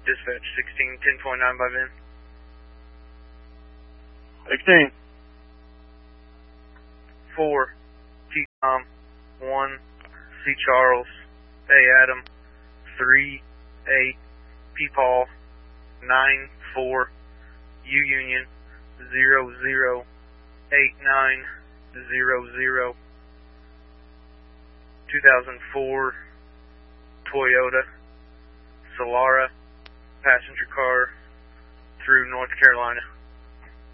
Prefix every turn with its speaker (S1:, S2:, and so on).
S1: Dispatch 16, 10.9 by Vin.
S2: 16.
S1: 4, T-Tom, 1, C. Charles, A. Adam, 3, 8, P. Paul, 9, 4, U. Union, 0, 0, 8, 9, 0, 0, 2004 Toyota Solara passenger car through North Carolina.